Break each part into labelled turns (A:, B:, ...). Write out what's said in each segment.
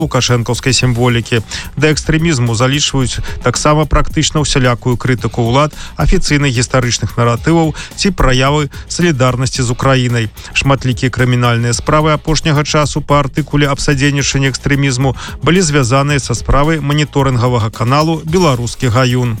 A: лукашэнкаўскай сімволікі. Да экстрэмізму залічваюць таксама практычна ўсялякую крытыку ўлад, афіцыйных гістарычных наратываў ці праявы салідарнасці з Украінай. Шматлікія крымінальныя справы апошняга часу па артыкуле аб садзейнічанні экстрэмізму былі звязаныя са справай маніторынгавага каналу «Беларускі гаюн».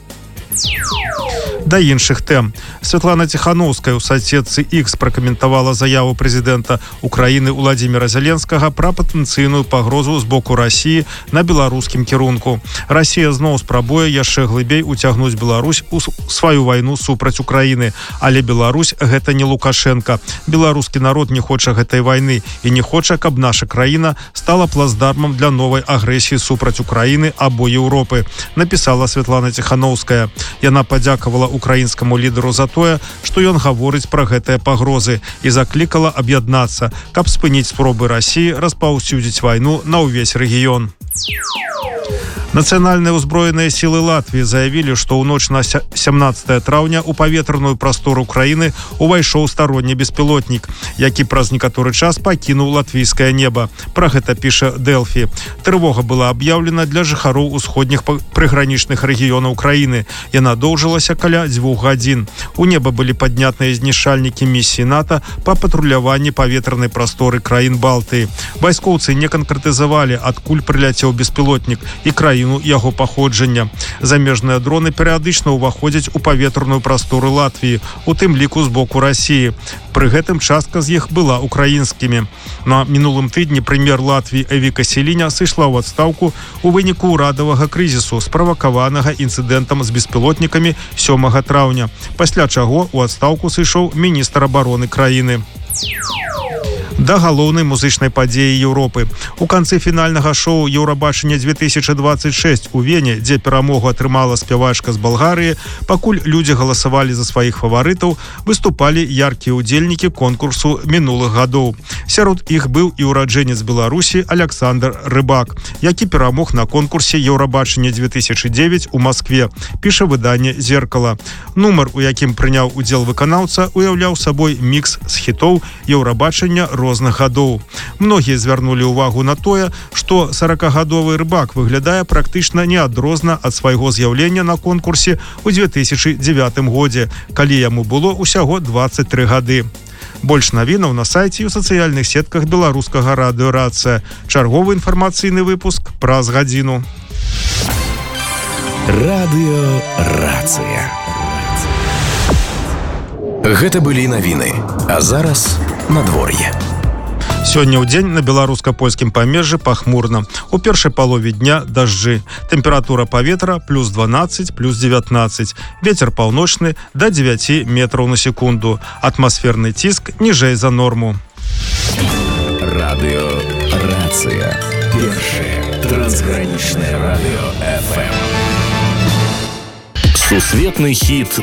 A: Да іншых тэм. Святлана Ціхановская ў соцсетцы X пракаментавала заяву прэзідэнта Украіны Уладзіміра Зеленскага пра патэнцыйную пагрозу з боку Расіі на беларускім кірунку. Расія зноў спрабуе яшчэ глыбей уцягнуць Беларусь у сваю вайну супраць Украіны. Але Беларусь гэта не Лукашенко. Беларускі народ не хоча гэтай вайны і не хоча, каб наша краіна стала плацдармам для новай агрэсіі супраць Украіны або Еўропы, напісала Святлана Ціхановская. Яна падзякавала украінскаму лідару за тое, што ён гаворыць пра гэтыя пагрозы і заклікала аб'яднацца, каб спыніць спробы Расіі распаўсюдзіць вайну на ўвесь рэгіён. Нацыянальныя ўзброеныя сілы Латвіі заявілі, што ў ноч на 17 траўня ў паветраную прастору краіны увайшоў старонні беспілотнік, які праз некаторы час пакінуў латвійскае неба. Пра гэта піша Дэлфі. Трывога была аб'яўлена для жыхароў усходніх прыгранічных рэгіёнаў краіны. Яна доўжылася каля 2 гадзін. У неба былі паднятыя знішальнікі місіі НАТО па патруляванні паветранай прасторы краін Балтыі. Вайскоўцы не канкрэтызавалі, адкуль прыляцеў беспілотнік і краіну яго паходжання. Замежныя дроны перыядычна ўваходзяць у паветраную прастору Латвіі, у тым ліку з боку Расіі. Пры гэтым частка з іх была украінскімі. На мінулым тыдні прэм'ер Латвіі Эвіка Селіня сышла ў адстаўку у выніку ўрадавага крызісу, справакаванага інцыдэнтам з беспілотнікамі 7 траўня, пасля чаго ў адстаўку сышоў міністр абароны краіны. Да галоўнай музычнай падзеі Еўропы. У канцы фінальнага шоу Еўрабачання 2026 у Вене, дзе перамогу атрымала спявачка з Балгарыі, пакуль людзі галасавалі за сваіх фаварытаў, выступалі яркія ўдзельнікі конкурсу мінулых гадоў. Сярод іх быў і ўраджэнец Беларусі Александр Рыбак, які перамог на конкурсе Еўрабачання 2009 у Маскве, піша выданне «Зеркала». Нумар, у якім прыняў удзел выканаўца, уяўляў сабой мікс з хітоў Еўрабачання розных гадоў. Многія звярнулі ўвагу на тое, што 40-гадовы Рыбак выглядае практычна неадрозна ад свайго з'яўлення на конкурсе ў 2009 годзе, калі яму было ўсяго 23 гады. Больш навінаў на сайце і ў сацыяльных сетках беларускага радыё «Рацыя». Чарговы інфармацыйны выпуск праз гадзіну.
B: Радыё «Рацыя». Гэта былі навіны, а зараз надвор'е.
A: Сёння ў дзень на беларуска-польскім памежжы пахмурна. У першай палове дня дажджы. Тэмпература паветра плюс 12, плюс 19. Вецер паўночны да 9 метраў на секунду. Атмасферны ціск ніжэй за норму.
B: Радыё «Рацыя». Першае трансгранічнае радыё FM. Сусветны хіт